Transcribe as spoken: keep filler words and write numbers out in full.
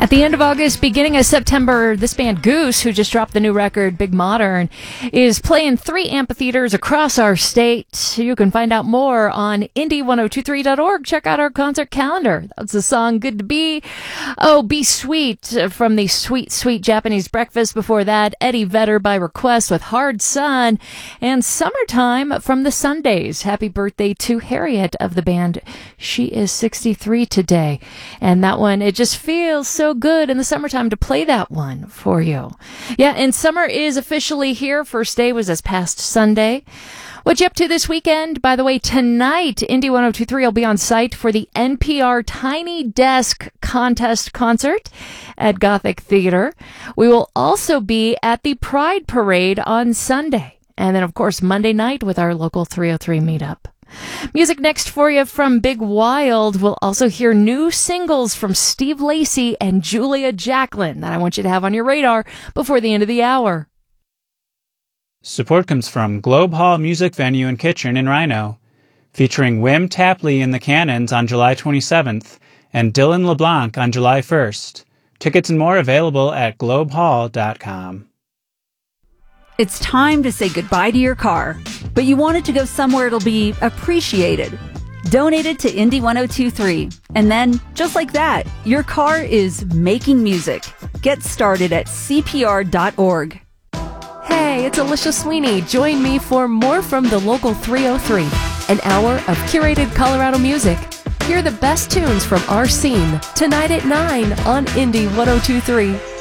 At the end of August, beginning of September, this band Goose, who just dropped the new record, Big Modern, is playing three amphitheaters across our state. You can find out more on indie ten twenty-three dot org. Check out our concert calendar. That's the song Good to Be. Oh, Be Sweet from the Sweet, Sweet Japanese Breakfast. Before that, Eddie Vedder by request with Hard Sun. And Summertime from the Sundays. Happy birthday to Harriet of the band. She is sixty-three today. And that one, it just feels so good in the summertime to play that one for you. Yeah, and summer is officially here. First day was this past Sunday. What you up to this weekend? By the way, tonight, Indie ten twenty-three will be on site for the N P R Tiny Desk Contest concert at Gothic Theater. We will also be at the Pride Parade on Sunday. And then, of course, Monday night with our local three oh three meetup. Music next for you from Big Wild. We'll also hear new singles from Steve Lacy and Julia Jacklin that I want you to have on your radar before the end of the hour. Support comes from Globe Hall Music Venue in Kitchen in Rhino, featuring Wim Tapley and the Cannons on July twenty-seventh and Dylan LeBlanc on July first. Tickets and more available at globe hall dot com. It's time to say goodbye to your car, but you want it to go somewhere it'll be appreciated. Donate it to Indie ten twenty-three. And then, just like that, your car is making music. Get started at C P R dot org. Hey, it's Alicia Sweeney. Join me for more from the local three oh three, an hour of curated Colorado music. Hear the best tunes from our scene tonight at nine on Indie ten twenty-three.